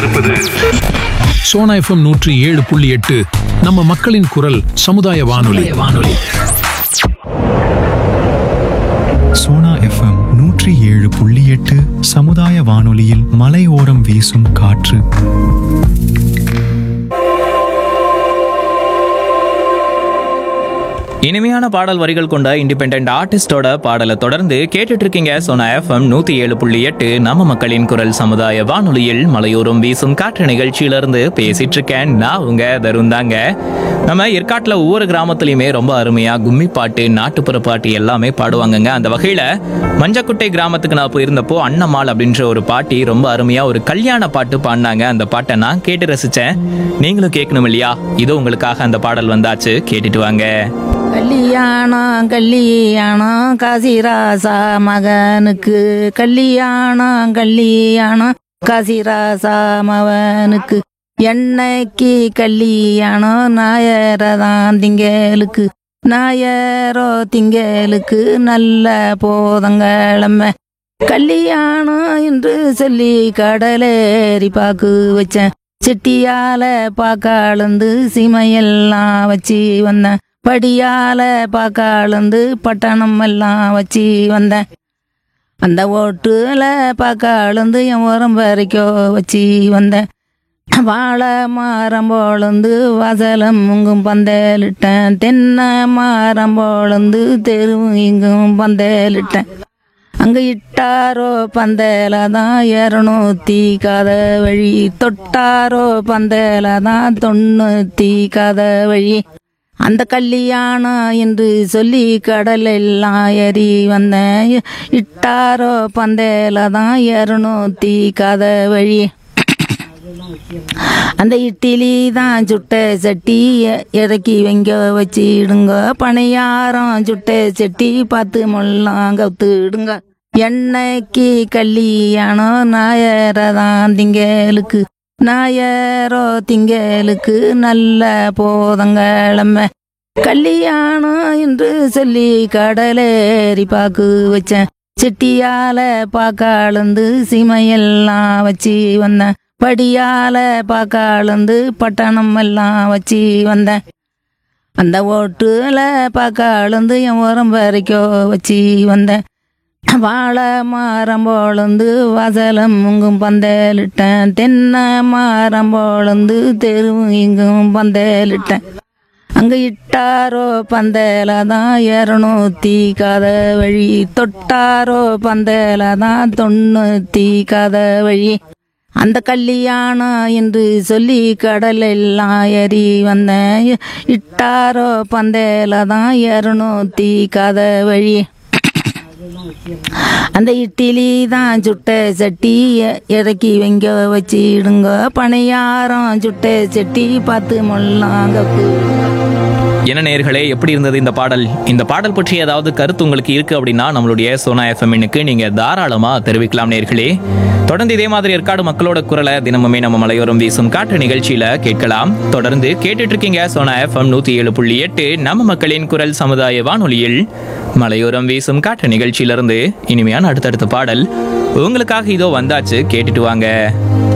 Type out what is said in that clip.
கொண்டிருப்பது சோனா எஃப்எம் 107.8 நம்ம மக்களின் குரல் சமுதாய வானொலி. சோனா எஃப்எம் 107.8 சமுதாய வானொலியில் மலையோரம் வீசும் காற்று. இனிமையான பாடல் வரிகள் கொண்ட இண்டிபெண்டன்ட் ஆர்டிஸ்டோட பாடலை தொடர்ந்து கேட்டுட்டு இருக்கீங்க. சோனா எஃப்எம் 107.8 நம்ம மக்களின் குரல் சமுதாய வானொலியில் மலையோரம் வீசும் காற்று நிகழ்ச்சியிலிருந்து பேசிட்டு இருக்கேன். நான் உங்க தருண் தாங்க. நம்ம ஏற்காட்டில் ஒவ்வொரு கிராமத்துலையுமே ரொம்ப அருமையா கும்மி பாட்டு, நாட்டுப்புற பாட்டு எல்லாமே பாடுவாங்கங்க. அந்த வகையில மஞ்சக்குட்டை கிராமத்துக்கு நான் போயிருந்தப்போ அன்னம்மாள் அப்படின்ற ஒரு பாட்டி ரொம்ப அருமையா ஒரு கல்யாண பாட்டு பாடினாங்க. அந்த பாட்டை நான் கேட்டு ரசிச்சேன். நீங்களும் கேட்கணும் இல்லையா? இதோ உங்களுக்காக அந்த பாடல் வந்தாச்சு, கேட்டுட்டு வாங்க. கல்யாணம் கல்யாணம் காசிராசா மகனுக்கு, கல்யாணம் கல்யாணம் காசிராசா மகனுக்கு, என்னைக்கு கல்யாணம் ஞாயிறதான் திங்களுக்கு, ஞாயிறோ திங்களுக்கு நல்ல போதங்கிழமை, கல்யாணம் என்று சொல்லி கடலேறி பாக்கு வச்சேன், செட்டியால பாக்காளந்து சிமையெல்லாம் வச்சு வந்தேன், படியால பாக்காளந்து பட்டணம் எல்லாம் வச்சு வந்தேன், அந்த ஓட்டுல பாக்காளந்து என் உரம் வரைக்கும் வச்சு வந்தேன், வாழை மரம் போலந்து வாசலம் இங்கும் பந்தலிட்டேன், தென்னை மரம் போலந்து தெருவும் இங்கும் பந்தலிட்டேன், அங்க இட்டாரோ பந்தல தான் 200 காத வழி, தொட்டாரோ பந்தல தான் 90 காத வழி, அந்த கல்யாணம் என்று சொல்லி கடல் எல்லாம் ஏறி வந்தேன், இட்டாரோ பந்தல தான் 200 காத வழி, அந்த இட்லி தான் சுட்ட சட்டி இறக்கி வெங்க வச்சிடுங்க, பணியாரம் சுட்ட சட்டி 10 முள்ளாம் கவுத்துடுங்க, என்னைக்கு கல்யாணம் ஞாயிறதான் திங்களுக்கு, ஞாயிறோ திங்களுக்கு நல்ல போதங்கிழமை, கல்யாணம் என்று சொல்லி கடலேறி பாக்கு வச்சேன், செட்டியால பாக்காளந்து சிமையெல்லாம் வச்சு வந்தேன், படியால பாக்காளந்து பட்டணம் எல்லாம் வச்சு வந்தேன், அந்த ஓட்டுல பாக்காளந்து என் உரம் வரைக்கும் வச்சு வந்தேன், வாழை மரம் போலந்து வாசலம் இங்கும் பந்தலிட்டேன், தென்னை மரம் போலந்து தெருவும் இங்கும் பந்தலிட்டேன், அங்க இட்டாரோ பந்தல தான் 200 காத வழி, தொட்டாரோ பந்தல தான் 90 காத வழி, அந்த கல்யாணம் என்று சொல்லி கடல் எல்லாம் ஏறி வந்தேன், இட்டாரோ பந்தல தான் 200 காத வழி, அந்த இட்லி தான் சுட்ட சட்டி இறக்கி வெங்க வச்சிடுங்க, பணியாரம் சுட்ட சட்டி 10 முள்ளாம் கப்பு. என்ன நேயர்களே, எப்படி இருந்தது இந்த பாடல்? இந்த பாடல் பற்றி ஏதாவது கருத்து உங்களுக்கு இருக்கு அப்படின்னா நம்மளுடைய சோனா எஃப்எம்னுக்கு நீங்க தாராளமா தெரிவிக்கலாம் நேயர்களே. தொடர்ந்து இதே மாதிரி ஏற்காடு மக்களோட குரலை தினமுமே நம்ம மலையோரம் வீசும் காற்று நிகழ்ச்சியில கேட்கலாம். தொடர்ந்து கேட்டுட்டு இருக்கீங்க சோனா எஃப்எம் 107.8 நம்ம மக்களின் குரல் சமுதாய வானொலியில் மலையோரம் வீசும் காற்று நிகழ்ச்சியிலிருந்து இனிமையான அடுத்தடுத்த பாடல் உங்களுக்காக இதோ வந்தாச்சு, கேட்டுட்டு வாங்க.